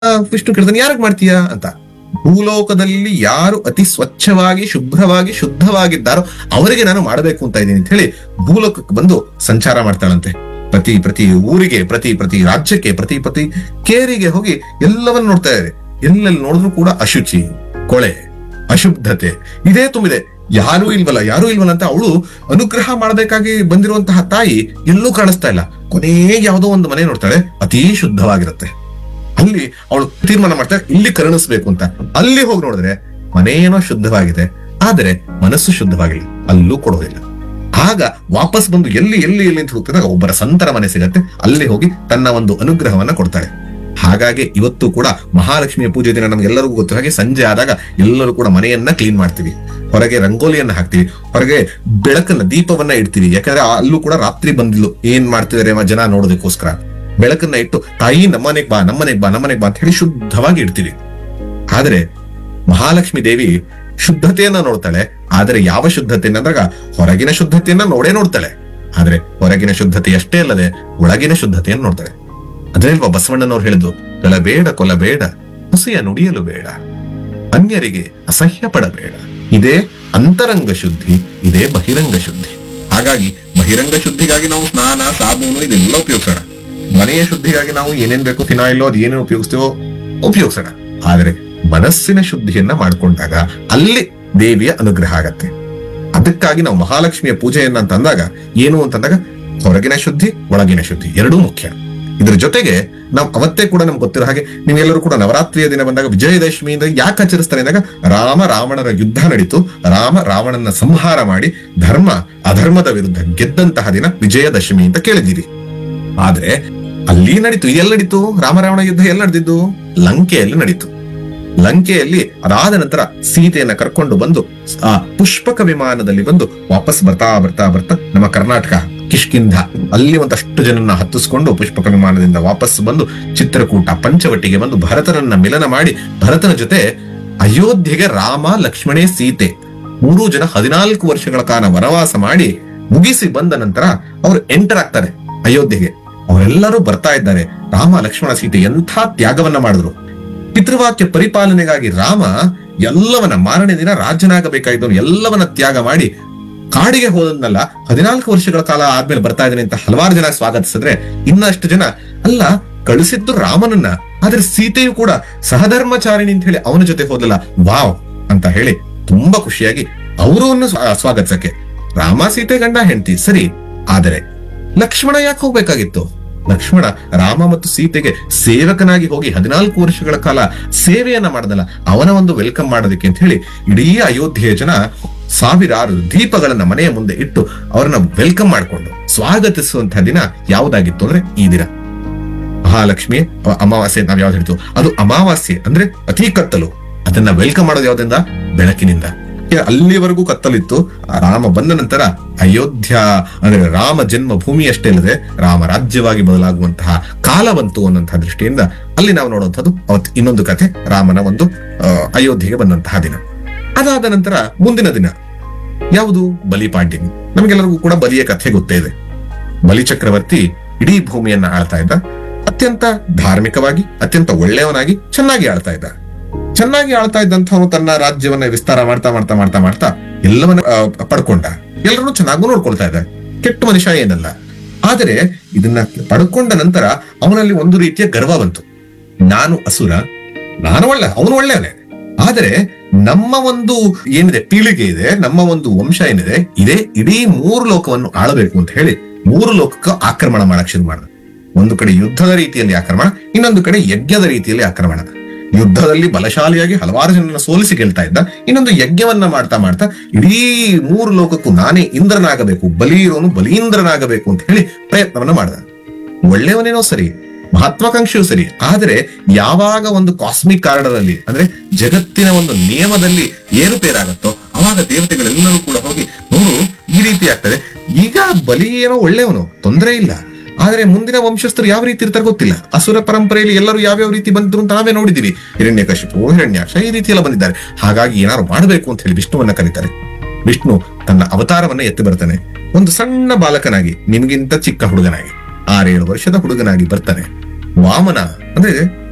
ವಿಷ್ಣು ಕೇಳ್ತಾನೆ, ಯಾರಿಗೆ ಮಾಡ್ತೀಯಾ ಅಂತ. ಭೂಲೋಕದಲ್ಲಿ ಯಾರು ಅತಿ ಸ್ವಚ್ಛವಾಗಿ ಶುಭ್ರವಾಗಿ ಶುದ್ಧವಾಗಿದ್ದಾರೋ ಅವರಿಗೆ ನಾನು ಮಾಡಬೇಕು ಅಂತ ಇದ್ದೀನಿ ಅಂತ ಹೇಳಿ ಭೂಲೋಕಕ್ಕೆ ಬಂದು ಸಂಚಾರ ಮಾಡ್ತಾಳಂತೆ. ಪ್ರತಿ ಪ್ರತಿ ಊರಿಗೆ, ಪ್ರತಿ ಪ್ರತಿ ರಾಜ್ಯಕ್ಕೆ, ಪ್ರತಿ ಪ್ರತಿ ಕೇರಿಗೆ ಹೋಗಿ ಎಲ್ಲವನ್ನ ನೋಡ್ತಾ ಇದ್ದಾರೆ. ಎಲ್ಲೆಲ್ಲಿ ನೋಡಿದ್ರು ಕೂಡ ಅಶುಚಿ, ಕೊಳೆ, ಅಶುದ್ಧತೆ ಇದೇ ತುಂಬಿದೆ. ಯಾರೂ ಇಲ್ವಲ್ಲ ಅಂತ ಅವಳು ಅನುಗ್ರಹ ಮಾಡಬೇಕಾಗಿ ಬಂದಿರುವಂತಹ ತಾಯಿ ಎಲ್ಲೂ ಕಾಣಿಸ್ತಾ ಇಲ್ಲ. ಕೊನೆಗೆ ಯಾವುದೋ ಒಂದು ಮನೆ ನೋಡ್ತಾಳೆ, ಅತೀ ಶುದ್ಧವಾಗಿರುತ್ತೆ. ಅಲ್ಲಿ ಅವಳು ತೀರ್ಮಾನ ಮಾಡ್ತಾಳೆ ಇಲ್ಲಿ ಕರುಣಿಸ್ಬೇಕು ಅಂತ. ಅಲ್ಲಿ ಹೋಗಿ ನೋಡಿದ್ರೆ ಮನೆಯೇನೋ ಶುದ್ಧವಾಗಿದೆ, ಆದರೆ ಮನಸ್ಸು ಶುದ್ಧವಾಗಿಲ್ಲ, ಅಲ್ಲೂ ಕೊಡೋದಿಲ್ಲ. ಆಗ ವಾಪಸ್ ಬಂದು ಎಲ್ಲಿ ಎಲ್ಲಿ ಎಲ್ಲಿ ಅಂತ ಹುಡುಕ್ತಿದಾಗ ಒಬ್ಬರ ಸಂತರ ಮನೆ ಸಿಗತ್ತೆ. ಅಲ್ಲಿ ಹೋಗಿ ತನ್ನ ಒಂದು ಅನುಗ್ರಹವನ್ನ ಕೊಡ್ತಾಳೆ. ಹಾಗಾಗಿ ಇವತ್ತು ಕೂಡ ಮಹಾಲಕ್ಷ್ಮಿಯ ಪೂಜೆ ದಿನ ನಮ್ಗೆಲ್ಲರಿಗೂ ಗೊತ್ತು. ಹಾಗೆ ಸಂಜೆ ಆದಾಗ ಎಲ್ಲರೂ ಕೂಡ ಮನೆಯನ್ನ ಕ್ಲೀನ್ ಮಾಡ್ತೀವಿ, ಹೊರಗೆ ರಂಗೋಲಿಯನ್ನ ಹಾಕ್ತಿವಿ, ಹೊರಗೆ ಬೆಳಕನ್ನ ದೀಪವನ್ನ ಇಡ್ತೀವಿ. ಯಾಕಂದ್ರೆ ಅಲ್ಲೂ ಕೂಡ ರಾತ್ರಿ ಬಂದಿಲ್ಲ ಏನ್ ಮಾಡ್ತಿದಾರೆ ಜನ ನೋಡೋದಕ್ಕೋಸ್ಕರ ಬೆಳಕನ್ನ ಇಟ್ಟು ತಾಯಿ ನಮ್ಮನೆಗ್ ಬಾ ಅಂತ ಹೇಳಿ ಶುದ್ಧವಾಗಿ ಇಡ್ತೀವಿ. ಆದ್ರೆ ಮಹಾಲಕ್ಷ್ಮಿ ದೇವಿ ಶುದ್ಧತೆಯನ್ನ ನೋಡ್ತಾಳೆ. ಆದ್ರೆ ಯಾವ ಶುದ್ಧತೆಯನ್ನ ಅಂದಾಗ ಹೊರಗಿನ ಶುದ್ಧತೆಯನ್ನ ನೋಡ್ತಾಳೆ. ಆದ್ರೆ ಹೊರಗಿನ ಶುದ್ಧತೆ ಅಷ್ಟೇ ಅಲ್ಲದೆ ಒಳಗಿನ ಶುದ್ಧತೆಯನ್ನು ನೋಡ್ತಾಳೆ. ಅದ್ರಲ್ವಾ ಬಸವಣ್ಣನವ್ರು ಹೇಳಿದ್ರು, ಕೊಲಬೇಡ ಕೊಲಬೇಡ ಹುಸಿಯ ನುಡಿಯಲು ಬೇಡ, ಅನ್ಯರಿಗೆ ಅಸಹ್ಯ ಪಡಬೇಡ. ಇದೇ ಅಂತರಂಗ ಶುದ್ಧಿ, ಇದೇ ಬಹಿರಂಗ ಶುದ್ಧಿ. ಹಾಗಾಗಿ ಬಹಿರಂಗ ಶುದ್ಧಿಗಾಗಿ ನಾವು ಸ್ನಾನ, ಸಾಬೂನು ಇದೆಲ್ಲ ಉಪಯೋಗಿಸೋಣ. ಮನೆಯ ಶುದ್ಧಿಗಾಗಿ ನಾವು ಏನೇನ್ ಬೇಕು, ಫಿನಾಯಿಲ್ ಅದು ಏನೇನು ಉಪಯೋಗಿಸ್ತೀವೋ ಉಪಯೋಗಿಸೋಣ. ಆದ್ರೆ ಮನಸ್ಸಿನ ಶುದ್ಧಿಯನ್ನ ಮಾಡ್ಕೊಂಡಾಗ ಅಲ್ಲಿ ದೇವಿಯ ಅನುಗ್ರಹ ಆಗತ್ತೆ. ಅದಕ್ಕಾಗಿ ನಾವು ಮಹಾಲಕ್ಷ್ಮಿಯ ಪೂಜೆಯನ್ನ ಅಂತ ಅಂದಾಗ ಏನು ಅಂತಂದಾಗ ಹೊರಗಿನ ಶುದ್ಧಿ, ಒಳಗಿನ ಶುದ್ಧಿ ಎರಡೂ ಮುಖ್ಯ. ಇದ್ರ ಜೊತೆಗೆ ನಾವು ಅವತ್ತೇ ಕೂಡ ನಮ್ಗೆ ಗೊತ್ತಿರೋ ಹಾಗೆ ನೀವೆಲ್ಲರೂ ಕೂಡ ನವರಾತ್ರಿಯ ದಿನ ಬಂದಾಗ ವಿಜಯದಶಮಿಯಿಂದ ಯಾಕೆ ಆಚರಿಸ್ತಾರೆ ಅಂದಾಗ ರಾವಣರ ಯುದ್ಧ ನಡೀತು. ರಾವಣನ ಸಂಹಾರ ಮಾಡಿ ಧರ್ಮ ಅಧರ್ಮದ ವಿರುದ್ಧ ಗೆದ್ದಂತಹ ದಿನ ವಿಜಯದಶಮಿ ಅಂತ ಕೇಳಿದ್ದೀರಿ. ಆದ್ರೆ ಅಲ್ಲಿ ನಡೀತು, ಎಲ್ಲ ನಡೀತು, ರಾವಣ ಯುದ್ಧ ಎಲ್ಲ ನಡೆದಿದ್ದು ಲಂಕೆಯಲ್ಲಿ ನಡೀತು. ಲಂಕೆಯಲ್ಲಿ ಅದಾದ ನಂತರ ಸೀತೆಯನ್ನ ಕರ್ಕೊಂಡು ಬಂದು ಆ ಪುಷ್ಪಕ ವಿಮಾನದಲ್ಲಿ ಬಂದು ವಾಪಸ್ ಬರ್ತಾ ನಮ್ಮ ಕರ್ನಾಟಕ ಕಿಷ್ಕಿಂಧ ಅಲ್ಲಿ ಒಂದಷ್ಟು ಜನನ್ನ ಹತ್ತಿಸ್ಕೊಂಡು ಪುಷ್ಪಕ ವಿಮಾನದಿಂದ ವಾಪಸ್ ಬಂದು ಚಿತ್ರಕೂಟ ಪಂಚವಟಿಗೆ ಬಂದು ಭರತನನ್ನ ಮಿಲನ ಮಾಡಿ ಭರತನ ಜೊತೆ ಅಯೋಧ್ಯೆಗೆ ರಾಮ ಲಕ್ಷ್ಮಣೇ ಸೀತೆ 3 ಜನ 14 ವರ್ಷಗಳ ಕಾಲ ವನವಾಸ ಮಾಡಿ ಮುಗಿಸಿ ಬಂದ ನಂತರ ಅವರು ಎಂಟರ್ ಆಗ್ತಾರೆ ಅಯೋಧ್ಯೆಗೆ. ಅವರೆಲ್ಲರೂ ಬರ್ತಾ ಇದ್ದಾರೆ. ರಾಮ ಲಕ್ಷ್ಮಣ ಸೀತೆ ಎಂಥ ತ್ಯಾಗವನ್ನ ಮಾಡಿದ್ರು. ಪಿತೃವಾಕ್ಯ ಪರಿಪಾಲನೆಗಾಗಿ ರಾಮ ಎಲ್ಲವನ್ನ ಮಾರನೇ ದಿನ ರಾಜನಾಗಬೇಕಾಗಿದ್ದವನು ಎಲ್ಲವನ್ನ ತ್ಯಾಗ ಮಾಡಿ ಕಾಡಿಗೆ ಹೋದನ್ನಲ್ಲ 14 ವರ್ಷಗಳ ಕಾಲ ಆದ್ಮೇಲೆ ಬರ್ತಾ ಇದ್ದಾನೆ ಅಂತ ಹಲವಾರು ಜನ ಸ್ವಾಗತಿಸಿದ್ರೆ, ಇನ್ನಷ್ಟು ಜನ ಅಲ್ಲ ಕಳಿಸಿದ್ದು ರಾಮನನ್ನ, ಆದ್ರೆ ಸೀತೆಯು ಕೂಡ ಸಹಧರ್ಮಚಾರಿಣಿ ಅಂತ ಹೇಳಿ ಅವನ ಜೊತೆ ಹೋದಲ್ಲ, ವಾವ್ ಅಂತ ಹೇಳಿ ತುಂಬಾ ಖುಷಿಯಾಗಿ ಅವರನ್ನು ಸ್ವಾಗತಿಸಕ್ಕೆ. ರಾಮ ಸೀತೆ ಗಂಡ ಹೆಂಡತಿ ಸರಿ, ಆದರೆ ಲಕ್ಷ್ಮಣ ಯಾಕೆ ಹೋಗ್ಬೇಕಾಗಿತ್ತು? ಲಕ್ಷ್ಮಣ ರಾಮ ಮತ್ತು ಸೀತೆಗೆ ಸೇವಕನಾಗಿ ಹೋಗಿ 14 ವರ್ಷಗಳ ಕಾಲ ಸೇವೆಯನ್ನ ಮಾಡದಲ್ಲ, ಅವನ ಒಂದು ವೆಲ್ಕಮ್ ಮಾಡೋದಕ್ಕೆ ಅಂತ ಹೇಳಿ ಇಡೀ ಅಯೋಧ್ಯೆಯ ಜನ ಸಾವಿರಾರು ದೀಪಗಳನ್ನ ಮನೆಯ ಮುಂದೆ ಇಟ್ಟು ಅವರನ್ನ ವೆಲ್ಕಮ್ ಮಾಡಿಕೊಂಡು ಸ್ವಾಗತಿಸುವಂತಹ ದಿನ ಯಾವುದಾಗಿತ್ತು ಅಂದ್ರೆ ಈ ದಿನ ಮಹಾಲಕ್ಷ್ಮಿ ಅಮಾವಾಸ್ಯೆ. ನಾವ್ ಯಾವ್ದು ಹೇಳ್ತೀವಿ ಅದು ಅಮಾವಾಸ್ಯೆ ಅಂದ್ರೆ ಅತಿ ಕತ್ತಲು. ಅದನ್ನ ವೆಲ್ಕಮ್ ಮಾಡೋದು ಯಾವ್ದ್ರಿಂದ? ಬೆಳಕಿನಿಂದ. ಅಲ್ಲಿವರೆಗೂ ಕತ್ತಲಿತ್ತು. ರಾಮ ಬಂದ ನಂತರ ಅಯೋಧ್ಯ ಅಂದ್ರೆ ರಾಮ ಜನ್ಮ ಭೂಮಿ ಅಷ್ಟೇ ಅಲ್ಲದೆ ರಾಮ ರಾಜ್ಯವಾಗಿ ಬದಲಾಗುವಂತಹ ಕಾಲ ಬಂತು ಅನ್ನುವಂತಹ ದೃಷ್ಟಿಯಿಂದ ಅಲ್ಲಿ ನಾವು ನೋಡುವಂಥದ್ದು ಅವತ್ತು ಇನ್ನೊಂದು ಕಥೆ, ರಾಮನ ಒಂದು ಅಯೋಧ್ಯೆಗೆ ಬಂದಂತಹ ದಿನ. ಅದಾದ ನಂತರ ಮುಂದಿನ ದಿನ ಯಾವುದು? ಬಲಿಪಾಡ್ಯಮಿ. ನಮಗೆಲ್ಲರಿಗೂ ಕೂಡ ಬಲಿಯ ಕಥೆ ಗೊತ್ತೇ ಇದೆ. ಬಲಿ ಚಕ್ರವರ್ತಿ ಇಡೀ ಭೂಮಿಯನ್ನ ಆಳ್ತಾ ಇದ್ದ. ಅತ್ಯಂತ ಧಾರ್ಮಿಕವಾಗಿ, ಅತ್ಯಂತ ಒಳ್ಳೆಯವನಾಗಿ ಚೆನ್ನಾಗಿ ಆಳ್ತಾ ಇದ್ದ. ಚೆನ್ನಾಗಿ ಆಳ್ತಾ ಇದ್ದಂಥವನು ತನ್ನ ರಾಜ್ಯವನ್ನ ವಿಸ್ತಾರ ಮಾಡ್ತಾ ಎಲ್ಲವನ್ನ ಪಡ್ಕೊಂಡ. ಎಲ್ಲರನ್ನು ಚೆನ್ನಾಗೂ ನೋಡ್ಕೊಳ್ತಾ ಇದ್ದ, ಕೆಟ್ಟ ಮನುಷ್ಯ ಏನಲ್ಲ. ಆದರೆ ಇದನ್ನ ಪಡ್ಕೊಂಡ ನಂತರ ಅವನಲ್ಲಿ ಒಂದು ರೀತಿಯ ಗರ್ವ ಬಂತು. ನಾನು ಅಸುರ, ನಾನು ಅವನು ಒಳ್ಳೆಯವನೇ, ಆದರೆ ನಮ್ಮ ಒಂದು ಏನಿದೆ ಪೀಳಿಗೆ ಇದೆ, ನಮ್ಮ ಒಂದು ವಂಶ ಏನಿದೆ ಇದೇ ಇಡೀ 3 ಲೋಕವನ್ನು ಆಳಬೇಕು ಅಂತ ಹೇಳಿ 3 ಲೋಕಕ್ಕೆ ಆಕ್ರಮಣ ಮಾಡಕ್ ಶುರು ಮಾಡಿದ. ಒಂದು ಕಡೆ ಯುದ್ಧದ ರೀತಿಯಲ್ಲಿ ಆಕ್ರಮಣ, ಇನ್ನೊಂದು ಕಡೆ ಯಜ್ಞದ ರೀತಿಯಲ್ಲಿ ಆಕ್ರಮಣ. ಯುದ್ಧದಲ್ಲಿ ಬಲಶಾಲಿಯಾಗಿ ಹಲವಾರು ಜನರನ್ನ ಸೋಲಿಸಿ ಗೆಲ್ತಾ ಇದ್ದ, ಇನ್ನೊಂದು ಯಜ್ಞವನ್ನ ಮಾಡ್ತಾ ಇಡೀ 3 ಲೋಕಕ್ಕೂ ನಾನೇ ಇಂದ್ರನಾಗಬೇಕು, ಬಲಿ ಇರೋನು ಬಲೀಂದ್ರನಾಗಬೇಕು ಅಂತ ಹೇಳಿ ಪ್ರಯತ್ನವನ್ನ ಮಾಡಿದ. ಒಳ್ಳೆಯವನೇನೋ ಸರಿ, ಮಹತ್ವಾಕಾಂಕ್ಷೆಯೂ ಸರಿ, ಆದರೆ ಯಾವಾಗ ಒಂದು ಕಾಸ್ಮಿಕ್ ಕಾರಣದಲ್ಲಿ ಅಂದ್ರೆ ಜಗತ್ತಿನ ಒಂದು ನಿಯಮದಲ್ಲಿ ಏರುಪೇರಾಗತ್ತೋ ಅವಾಗ ದೇವತೆಗಳೆಲ್ಲರೂ ಕೂಡ ಹೋಗಿ ನೋಡು ಈ ರೀತಿ ಆಗ್ತದೆ. ಈಗ ಬಲಿ ಏನೋ ಒಳ್ಳೆಯವನು, ತೊಂದರೆ ಇಲ್ಲ, ಆದ್ರೆ ಮುಂದಿನ ವಂಶಸ್ಥರು ಯಾವ ರೀತಿ ಇರ್ತಾರೆ ಗೊತ್ತಿಲ್ಲ. ಅಸುರ ಪರಂಪರೆಯಲ್ಲಿ ಎಲ್ಲರೂ ಯಾವ್ಯಾವ ರೀತಿ ಬಂದ್ರು ಅಂತ ನಾವೇ ನೋಡಿದೀವಿ. ಹಿರಣ್ಯಕಶಿಪು, ಹಿರಣ್ಯಾಕ್ಷ ಈ ರೀತಿ ಎಲ್ಲ ಬಂದಿದ್ದಾರೆ. ಹಾಗಾಗಿ ಏನಾದ್ರು ಮಾಡಬೇಕು ಅಂತ ಹೇಳಿ ವಿಷ್ಣುವನ್ನ ಕರೀತಾರೆ. ವಿಷ್ಣು ತನ್ನ ಅವತಾರವನ್ನ ಎತ್ತಿ ಬರ್ತಾನೆ. ಒಂದು ಸಣ್ಣ ಬಾಲಕನಾಗಿ, ನಿಮ್ಗಿಂತ ಚಿಕ್ಕ ಹುಡುಗನಾಗಿ, 6-7 ವರ್ಷದ ಹುಡುಗನಾಗಿ ಬರ್ತಾನೆ. ವಾಮನ ಅಂದ್ರೆ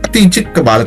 ಅತಿ ಚಿಕ್ಕ ಬಾಲಕ